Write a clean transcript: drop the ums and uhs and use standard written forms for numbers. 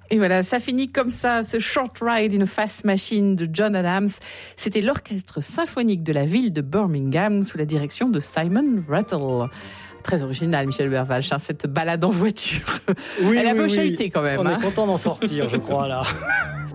Et voilà, ça finit comme ça, ce Short Ride in a Fast Machine de John Adams. C'était l'orchestre symphonique de la ville de Birmingham sous la direction de Simon Rattle. Très original, Michel Bervalch, cette balade en voiture. Oui, Elle a oui, beau chahuter quand même. On est content d'en sortir, je crois, là.